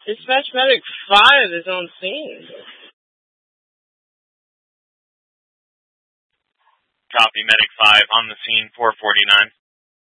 Dispatch Medic 5 is on scene. Copy, Medic 5 on the scene, 449.